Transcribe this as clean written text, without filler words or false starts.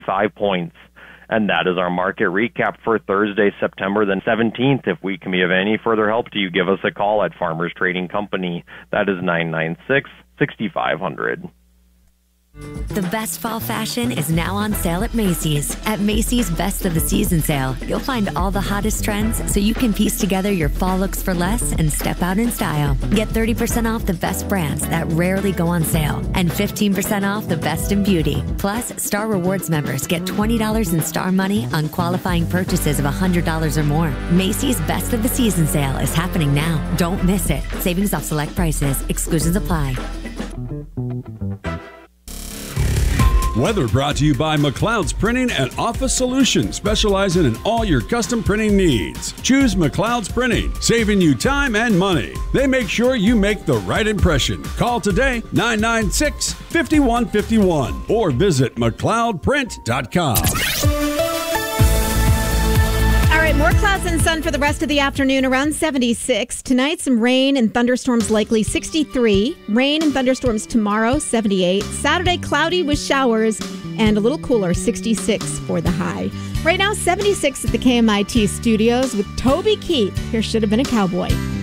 5 points. And that is our market recap for Thursday, September the 17th. If we can be of any further help to you, give us a call at Farmers Trading Company. That is 996-6500. The best fall fashion is now on sale at Macy's. At Macy's Best of the Season sale, you'll find all the hottest trends so you can piece together your fall looks for less and step out in style. Get 30% off the best brands that rarely go on sale and 15% off the best in beauty. Plus, Star Rewards members get $20 in Star money on qualifying purchases of $100 or more. Macy's Best of the Season sale is happening now. Don't miss it. Savings off select prices. Exclusions apply. Weather brought to you by McLeod's Printing and Office Solutions, specializing in all your custom printing needs. Choose McLeod's Printing, saving you time and money. They make sure you make the right impression. Call today, 996-5151, or visit McLeodPrint.com. All right, more clouds and sun for the rest of the afternoon, around 76. Tonight, some rain and thunderstorms likely, 63. Rain and thunderstorms tomorrow, 78. Saturday, cloudy with showers and a little cooler, 66 for the high. Right now, 76 at the KMIT studios with Toby Keith. Here should have been a cowboy.